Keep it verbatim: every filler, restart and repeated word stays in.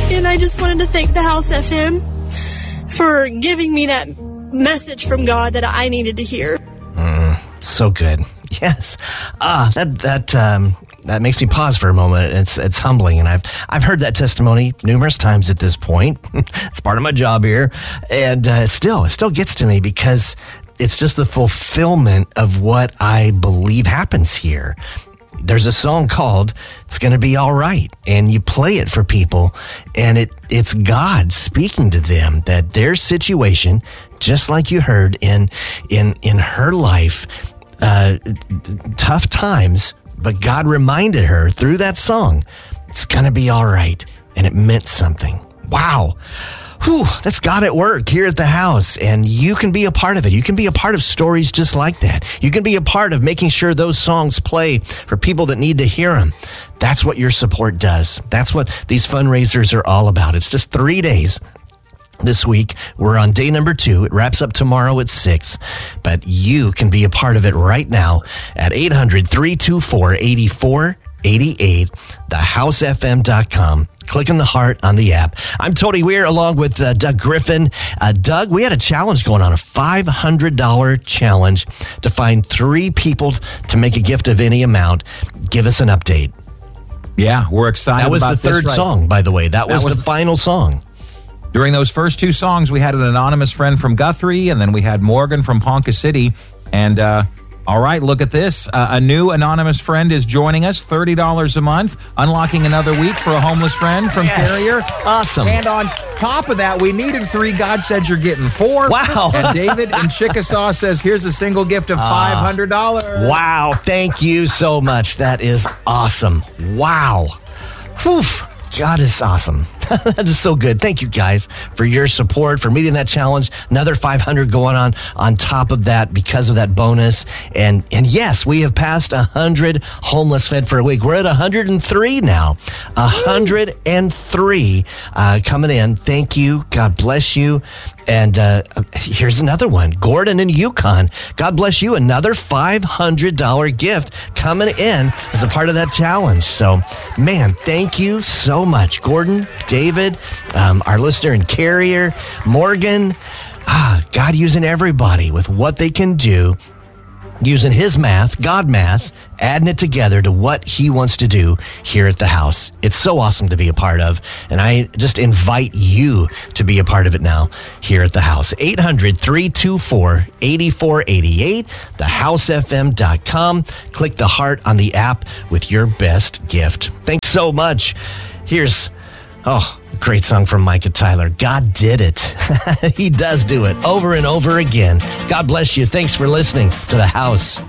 And I just wanted to thank the House F M for giving me that message from God that I needed to hear. Mm, so good. Yes. Ah, that that um, that makes me pause for a moment. It's it's humbling, and I've I've heard that testimony numerous times at this point. It's part of my job here, and uh, still, it still gets to me because it's just the fulfillment of what I believe happens here. There's a song called "It's Gonna Be All Right," and you play it for people, and it it's God speaking to them that their situation, just like you heard in in in her life, uh, tough times, but God reminded her through that song, it's gonna be all right, and it meant something. Wow. Whew, that's God at work here at the house, and you can be a part of it. You can be a part of stories just like that. You can be a part of making sure those songs play for people that need to hear them. That's what your support does. That's what these fundraisers are all about. It's just three days. This week, we're on day number two. It wraps up tomorrow at six, but you can be a part of it right now at eight hundred, three two four, eight four eight eight, the house f m dot com. Click on the heart on the app. I'm Tony Weir along with uh, Doug Griffin. Uh, Doug, we had a challenge going on, a five hundred dollars challenge to find three people to make a gift of any amount. Give us an update. Yeah, we're excited about this. That was the third right? song, by the way. That, that was, was the final song. During those first two songs, we had an anonymous friend from Guthrie, and then we had Morgan from Ponca City. And, uh, all right, look at this. Uh, a new anonymous friend is joining us, thirty dollars a month, unlocking another week for a homeless friend from yes. Carrier. Awesome. And on top of that, we needed three. God said you're getting four. Wow. And David in Chickasaw says, here's a single gift of five hundred dollars. Uh, wow. Thank you so much. That is awesome. Wow. Whew. God is awesome. That is so good. Thank you guys for your support, for meeting that challenge. Another five hundred going on on top of that because of that bonus. And and yes, we have passed one hundred homeless fed for a week. We're at one hundred three now. one hundred three uh, coming in. Thank you. God bless you. And uh, here's another one. Gordon in Yukon. God bless you. Another five hundred dollars gift coming in as a part of that challenge. So, man, thank you so much. Gordon, David, um, our listener in Carrier, Morgan. Ah, God using everybody with what they can do, using his math, God math, adding it together to what he wants to do here at the house. It's so awesome to be a part of, and I just invite you to be a part of it now here at the house. eight hundred, three two four, eight four eight eight, the house f m dot com. Click the heart on the app with your best gift. Thanks so much. Here's Oh, great song from Micah Tyler. God did it. He does do it over and over again. God bless you. Thanks for listening to The House.